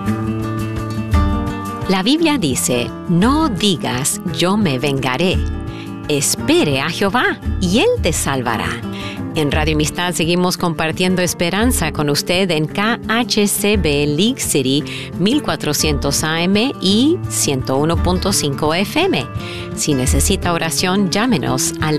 La Biblia dice, no digas, yo me vengaré. Espere a Jehová y Él te salvará. En Radio Amistad seguimos compartiendo esperanza con usted en KHCB League City 1400 AM y 101.5 FM. Si necesita oración, llámenos al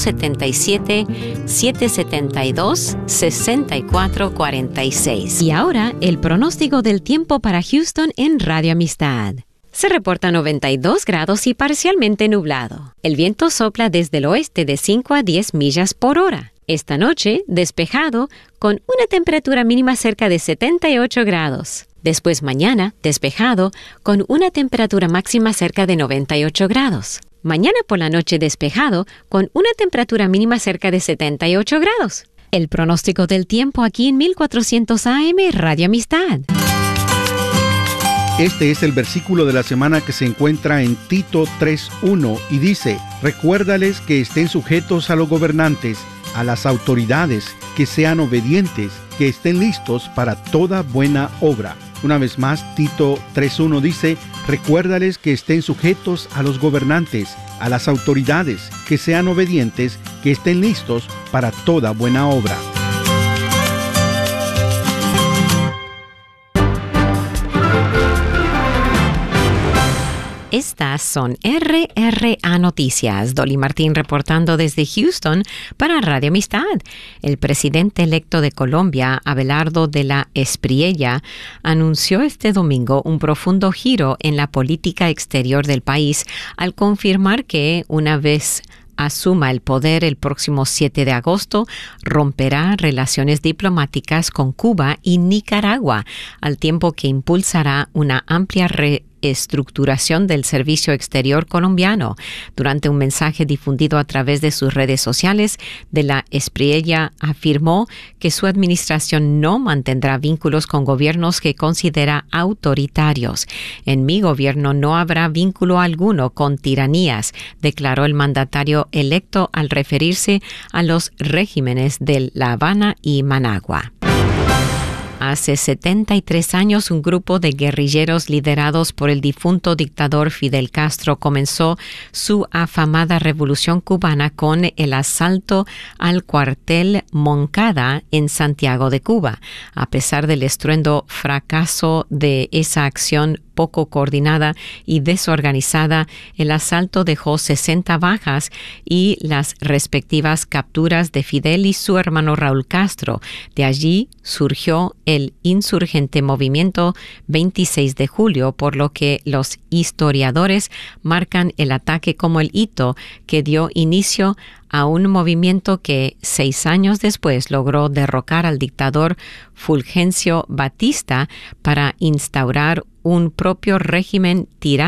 877-772-6446. Y ahora, el pronóstico del tiempo para Houston en Radio Amistad. Se reporta 92 grados y parcialmente nublado. El viento sopla desde el oeste de 5 a 10 millas por hora. Esta noche, despejado, con una temperatura mínima cerca de 78 grados. Después mañana, despejado, con una temperatura máxima cerca de 98 grados. Mañana por la noche, despejado, con una temperatura mínima cerca de 78 grados. El pronóstico del tiempo aquí en 1400 AM Radio Amistad. Este es el versículo de la semana que se encuentra en Tito 3:1 y dice: recuérdales que estén sujetos a los gobernantes, a las autoridades, que sean obedientes, que estén listos para toda buena obra. Una vez más, Tito 3:1 dice: recuérdales que estén sujetos a los gobernantes, a las autoridades, que sean obedientes, que estén listos para toda buena obra. Estas son RRA Noticias. Dolly Martín reportando desde Houston para Radio Amistad. El presidente electo de Colombia, Abelardo de la Espriella, anunció este domingo un profundo giro en la política exterior del país al confirmar que, una vez asuma el poder el próximo 7 de agosto, romperá relaciones diplomáticas con Cuba y Nicaragua, al tiempo que impulsará una amplia reestructuración del servicio exterior colombiano. Durante un mensaje difundido a través de sus redes sociales, de la Espriella afirmó que su administración no mantendrá vínculos con gobiernos que considera autoritarios. En mi gobierno no habrá vínculo alguno con tiranías, declaró el mandatario electo al referirse a los regímenes de La Habana y Managua. Hace 73 años, un grupo de guerrilleros liderados por el difunto dictador Fidel Castro comenzó su afamada revolución cubana con el asalto al cuartel Moncada en Santiago de Cuba. A pesar del estruendo fracaso de esa acción poco coordinada y desorganizada, el asalto dejó 60 bajas y las respectivas capturas de Fidel y su hermano Raúl Castro. De allí surgió el insurgente movimiento 26 de julio, por lo que los historiadores marcan el ataque como el hito que dio inicio a un movimiento que 6 años después logró derrocar al dictador Fulgencio Batista para instaurar un propio régimen tiránico